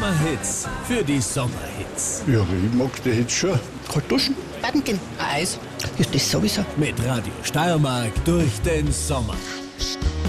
Sommerhits für die Sommerhits. Ja, ich mag die Hits schon. Kalt duschen, baden gehen, ein Eis. Ist das sowieso. Mit Radio Steiermark durch den Sommer.